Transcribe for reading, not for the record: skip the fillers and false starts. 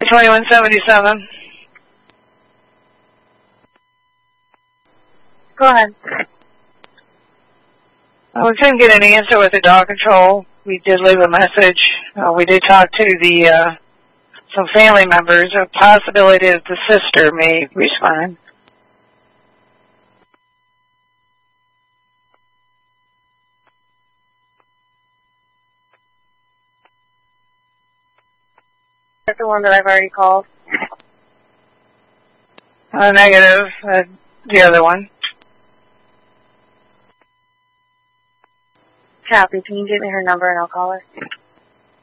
2177. Go ahead. We couldn't get an answer with the dog control. We did leave a message. We did talk to some family members. A possibility that the sister may respond. That's the one that I've already called. Negative. The other one. Copy. Can you give me her number and I'll call her?